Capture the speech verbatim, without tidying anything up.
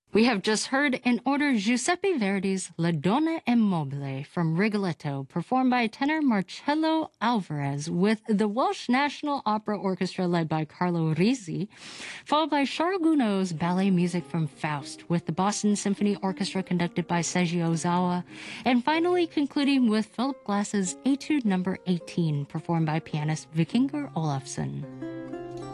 We have just heard in order Giuseppe Verdi's La Donna e Mobile from Rigoletto, performed by tenor Marcello Alvarez with the Welsh National Opera Orchestra led by Carlo Rizzi, followed by Charles Gounod's ballet music from Faust with the Boston Symphony Orchestra conducted by Seiji Ozawa, and finally concluding with Philip Glass's Etude number eighteen, performed by pianist Vikingur Olafsson.